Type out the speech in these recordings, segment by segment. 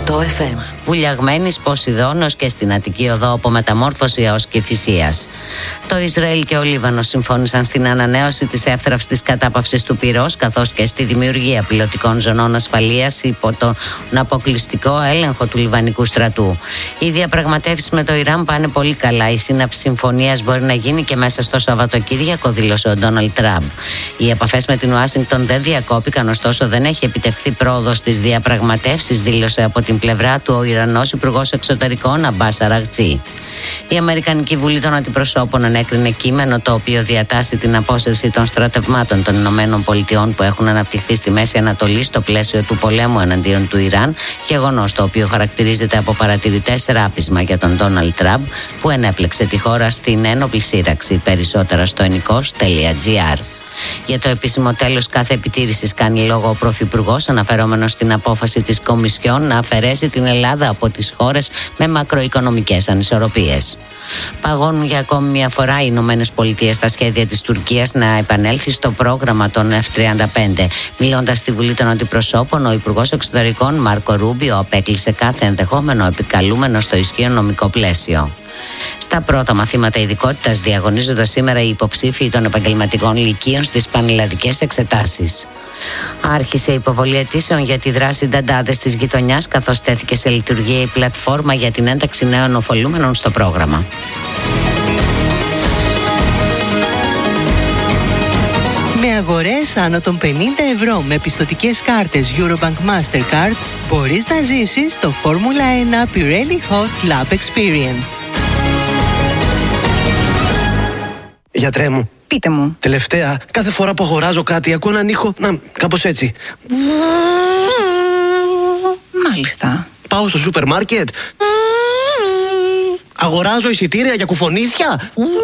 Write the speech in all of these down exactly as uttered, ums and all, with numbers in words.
οκτώ εφ εμ. Βουλιαγμένης Ποσειδώνος και στην Αττική Οδό από μεταμόρφωση έως Κηφισίας. Το Ισραήλ και ο Λίβανος συμφώνησαν στην ανανέωση της εύθραυστης κατάπαυσης του πυρός, καθώς και στη δημιουργία πιλωτικών ζωνών ασφαλείας υπό τον αποκλειστικό έλεγχο του Λιβανικού στρατού. Οι διαπραγματεύσεις με το Ιράν πάνε πολύ καλά. Η σύναψη συμφωνίας μπορεί να γίνει και μέσα στο Σαββατοκύριακο, δήλωσε ο Ντόναλντ Τραμπ. Οι επαφές με την Ουάσιγκτον δεν διακόπηκαν, ωστόσο δεν έχει επιτευχθεί πρόοδος στις διαπραγματεύσεις, δήλωσε από την πλευρά του ο Ιρανός Υπουργός Εξωτερικών Αμπάς Αραγτζή. Η Αμερικανική Βουλή των Αντιπροσώπων ανέκρινε κείμενο το οποίο διατάσσει την απόσυρση των στρατευμάτων των Ηνωμένων Πολιτειών που έχουν αναπτυχθεί στη Μέση Ανατολή στο πλαίσιο του πολέμου εναντίον του Ιράν, γεγονός το οποίο χαρακτηρίζεται από παρατηρητές ράπισμα για τον Ντόναλντ Τραμπ που ενέπλεξε τη χώρα στην ένοπλη σύραξη. Περισσότερα στο ενικός τελεία τζι άρ. Για το επίσημο τέλος κάθε επιτήρησης κάνει λόγο ο Πρωθυπουργός, αναφερόμενος στην απόφαση της Κομισιόν να αφαιρέσει την Ελλάδα από τις χώρες με μακροοικονομικές ανισορροπίες. Παγώνουν για ακόμη μια φορά οι Ηνωμένες Πολιτείες στα σχέδια της Τουρκίας να επανέλθει στο πρόγραμμα των εφ τριάντα πέντε. Μιλώντας στη Βουλή των Αντιπροσώπων, ο Υπουργός Εξωτερικών Μάρκο Ρούμπιο απέκλεισε κάθε ενδεχόμενο επικαλούμενο στο ισχύον νομικό πλαίσιο. Στα πρώτα μαθήματα ειδικότητας διαγωνίζονται σήμερα οι υποψήφοι των επαγγελματικών λυκείων στις πανελλαδικές εξετάσεις. Άρχισε η υποβολή αιτήσεων για τη δράση Νταντάδες της γειτονιάς, καθώς τέθηκε σε λειτουργία η πλατφόρμα για την ένταξη νέων οφολούμενων στο πρόγραμμα. Με αγορές άνω των πενήντα ευρώ με πιστωτικές κάρτες Eurobank Mastercard μπορείς να ζήσεις το Φόρμουλα ένα Pirelli Hot Lap Experience. Γιατρέ μου. Πείτε μου. Τελευταία, κάθε φορά που αγοράζω κάτι ακούω έναν ήχο, να, κάπως έτσι. Μάλιστα. Πάω στο σούπερ μάρκετ. Αγοράζω εισιτήρια για κουφονίσια.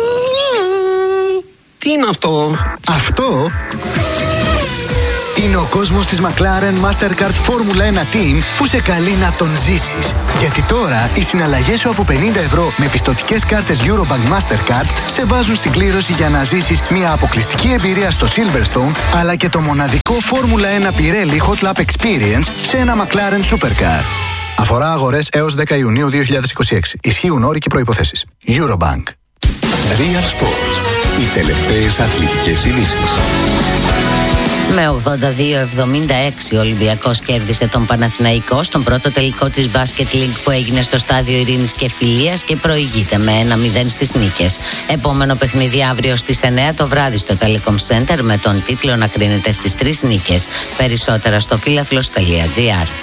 Τι είναι αυτό? Αυτό είναι ο κόσμος της McLaren Mastercard Φόρμουλα ένα Team που σε καλεί να τον ζήσεις. Γιατί τώρα οι συναλλαγές σου από πενήντα ευρώ με πιστωτικές κάρτες Eurobank Mastercard σε βάζουν στην κλήρωση για να ζήσεις μια αποκλειστική εμπειρία στο Silverstone, αλλά και το μοναδικό Φόρμουλα ένα Pirelli Hot Lap Experience σε ένα McLaren Supercar. Αφορά αγορές έως δέκα Ιουνίου δύο χιλιάδες είκοσι έξι. Ισχύουν όροι και προϋποθέσεις. Eurobank. Real Sports. Οι τελευταίες αθλητικές ειδήσεις. Με ογδόντα δύο εβδομήντα έξι ο Ολυμπιακός κέρδισε τον Παναθηναϊκό στον πρώτο τελικό της Basket League που έγινε στο στάδιο Ειρήνης και Φιλίας και προηγείται με ένα μηδέν στις νίκες. Επόμενο παιχνίδι αύριο στις εννιά το βράδυ στο Telecom Center με τον τίτλο να κρίνεται στις τρεις νίκες. Περισσότερα στο φίλαθλος τελεία τζι άρ.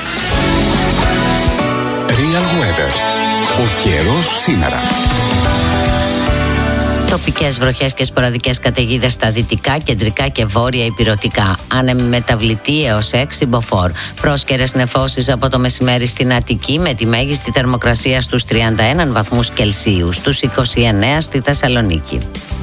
Real Weather. Ο καιρός σήμερα. Τοπικές βροχές και σποραδικές καταιγίδες στα δυτικά, κεντρικά και βόρεια ηπειρωτικά. Άνεμη μεταβλητή έως έξι μποφόρ. Πρόσκαιρες νεφώσεις από το μεσημέρι στην Αττική με τη μέγιστη θερμοκρασία στους τριάντα ένα βαθμούς Κελσίου, στους είκοσι εννέα στη Θεσσαλονίκη.